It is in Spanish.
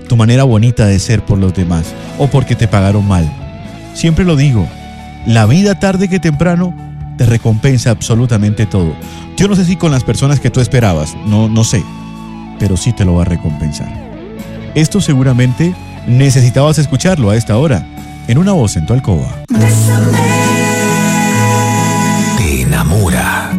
tu manera bonita de ser por los demás o porque te pagaron mal. Siempre lo digo, la vida tarde que temprano te recompensa absolutamente todo. Yo no sé si con las personas que tú esperabas, no sé, pero sí te lo va a recompensar. Esto seguramente necesitabas escucharlo a esta hora, en Una Voz en tu Alcoba. Te enamora.